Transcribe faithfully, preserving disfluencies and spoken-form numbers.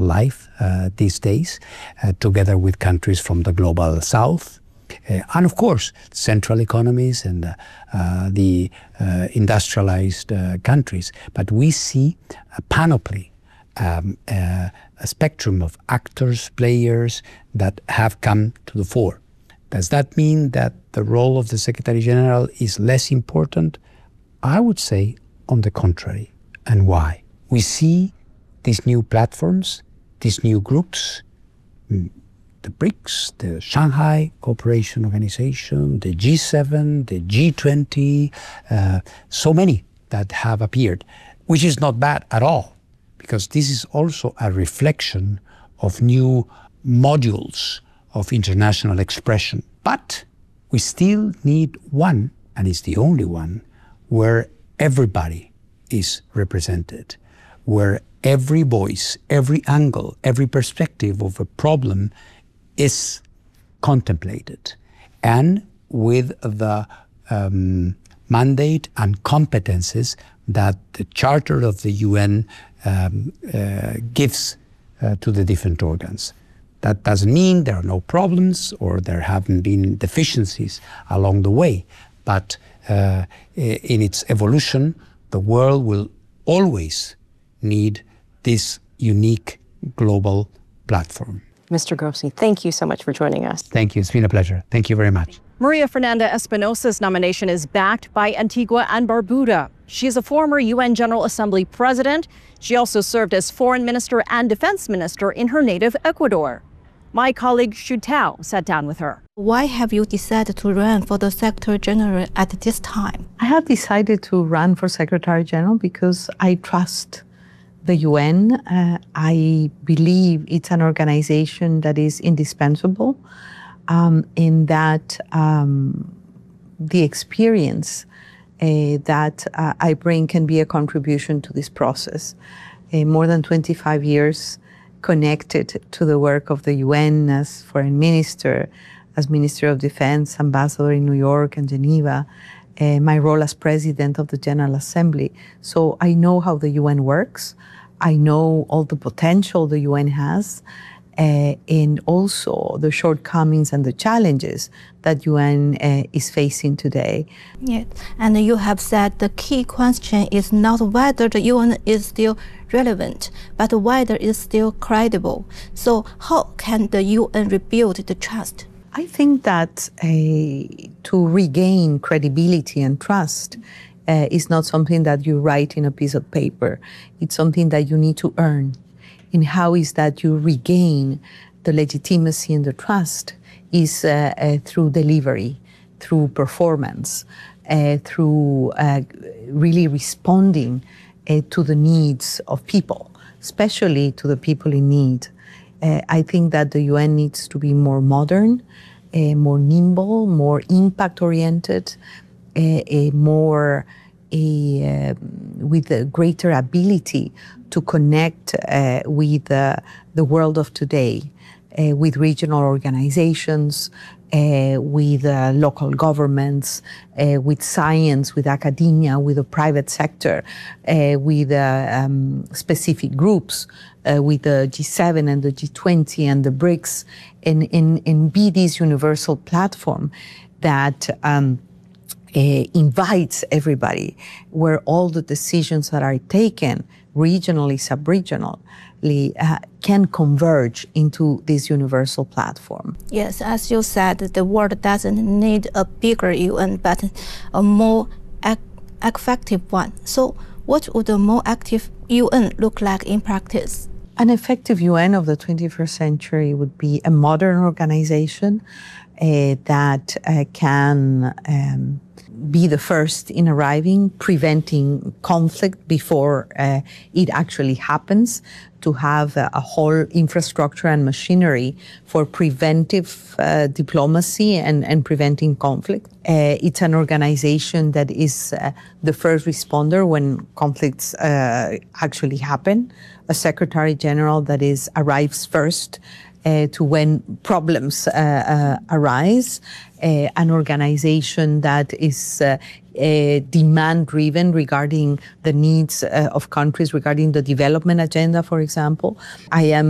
life uh, these days, uh, together with countries from the global south. Uh, and of course, central economies and uh, uh, the uh, industrialized uh, countries. But we see a panoply, um, uh, a spectrum of actors, players that have come to the fore. Does that mean that the role of the Secretary General is less important? I would say on the contrary. And why? We see these new platforms, these new groups, the BRICS, the Shanghai Cooperation Organization, the G seven, the G twenty, uh, so many that have appeared, which is not bad at all, because this is also a reflection of new modules of international expression. But we still need one, and it's the only one, where everybody is represented, where every voice, every angle, every perspective of a problem is contemplated, and with the um, mandate and competences that the Charter of the U N um, uh, gives uh, to the different organs. That doesn't mean there are no problems or there haven't been deficiencies along the way, but uh, in its evolution, the world will always need this unique global platform. Mister Grossi, thank you so much for joining us. Thank you. It's been a pleasure. Thank you very much. Maria Fernanda Espinosa's nomination is backed by Antigua and Barbuda. She is a former U N General Assembly president. She also served as foreign minister and defense minister in her native Ecuador. My colleague Xu Tao sat down with her. Why have you decided to run for the Secretary General at this time? I have decided to run for Secretary General because I trust the U N. Uh, I believe it's an organization that is indispensable um, in that um, the experience uh, that uh, I bring can be a contribution to this process. Uh, more than twenty-five years connected to the work of the U N as foreign minister, as Minister of Defense, ambassador in New York and Geneva, uh, my role as president of the General Assembly. So I know how the U N works. I know all the potential the U N has, uh, and also the shortcomings and the challenges that U N uh, is facing today. Yes, and you have said the key question is not whether the U N is still relevant, but whether it's still credible. So how can the U N rebuild the trust? I think that uh, to regain credibility and trust uh, is not something that you write in a piece of paper. It's something that you need to earn. And how is that you regain the legitimacy and the trust is uh, uh, through delivery, through performance, uh, through uh, really responding uh, to the needs of people, especially to the people in need. Uh, I think that the U N needs to be more modern, uh, more nimble, more impact-oriented, uh, a more a, uh, with a greater ability to connect uh, with uh, the world of today, uh, with regional organizations, uh, with uh, local governments, uh, with science, with academia, with the private sector, uh, with uh, um, specific groups, uh, with the G seven and the G twenty and the BRICS, and, and, and be this universal platform that um, uh, invites everybody, where all the decisions that are taken regionally, sub-regionally, uh, can converge into this universal platform. Yes, as you said, the world doesn't need a bigger U N, but a more ac effective one. So what would a more active U N look like in practice? An effective U N of the twenty-first century would be a modern organization uh, that uh, can um, be the first in arriving, preventing conflict before uh, it actually happens, to have a, a whole infrastructure and machinery for preventive uh, diplomacy and, and preventing conflict. Uh, it's an organization that is uh, the first responder when conflicts uh, actually happen, a Secretary General that is arrives first Uh, to when problems uh, uh, arise, uh, an organization that is uh, uh, demand-driven regarding the needs uh, of countries, regarding the development agenda, for example. I am